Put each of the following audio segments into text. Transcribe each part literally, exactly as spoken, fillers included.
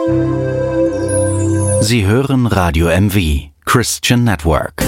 Sie hören Radio M V, Christian Network.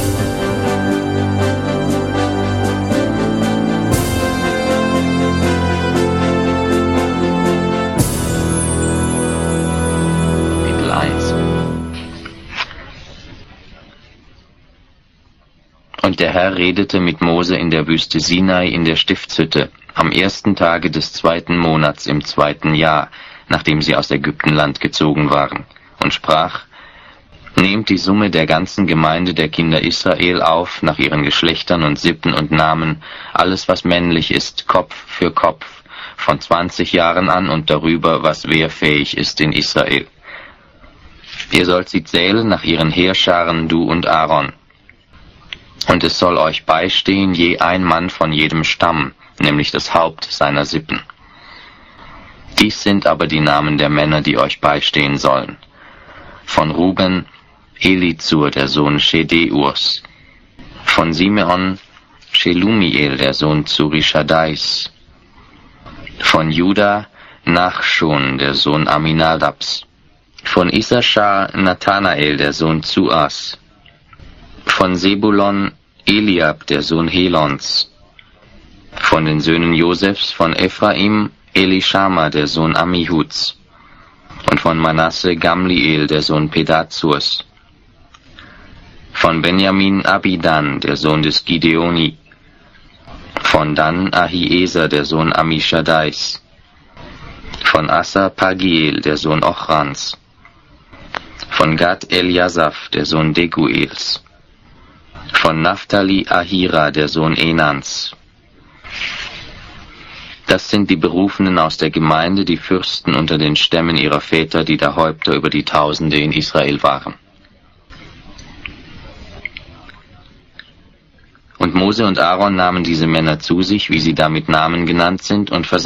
Und der Herr redete mit Mose in der Wüste Sinai in der Stiftshütte, am ersten Tage des zweiten Monats im zweiten Jahr, nachdem sie aus Ägyptenland gezogen waren, und sprach: Nehmt die Summe der ganzen Gemeinde der Kinder Israel auf, nach ihren Geschlechtern und Sippen und Namen, alles was männlich ist, Kopf für Kopf, von zwanzig Jahren an und darüber, was wehrfähig ist in Israel. Ihr sollt sie zählen nach ihren Heerscharen, du und Aaron. Und es soll euch beistehen je ein Mann von jedem Stamm, nämlich das Haupt seiner Sippen. Dies sind aber die Namen der Männer, die euch beistehen sollen. Von Ruben, Elizur, der Sohn Schedeurs. Von Simeon, Shelumiel, der Sohn Zurishadais. Von Juda, Nachschon, der Sohn Aminadabs. Von Issachar, Nathanael, der Sohn Zuas. Von Sebulon, Eliab, der Sohn Helons. Von den Söhnen Josefs, von Ephraim, Elishama, der Sohn Ammihuds. Und von Manasse, Gamliel, der Sohn Pedazurs. Von Benjamin, Abidan, der Sohn des Gideoni. Von Dan, Ahieser, der Sohn Ammischaddais. Von Assa, Pagiel, der Sohn Ochrans. Von Gad, Eliasaph, der Sohn Deguels. Von Naphtali, Ahira, der Sohn Enans. Das sind die Berufenen aus der Gemeinde, die Fürsten unter den Stämmen ihrer Väter, die der Häupter über die Tausende in Israel waren. Und Mose und Aaron nahmen diese Männer zu sich, wie sie da mit Namen genannt sind, und